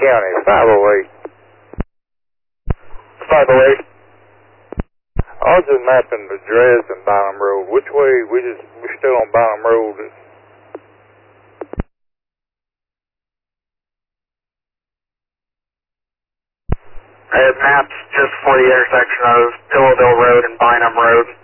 County, 508. 508. I was just mapping the address and Bynum Road. Which way? We're still on Bynum Road. I have maps just for the intersection of Pilloville Road and Bynum Road.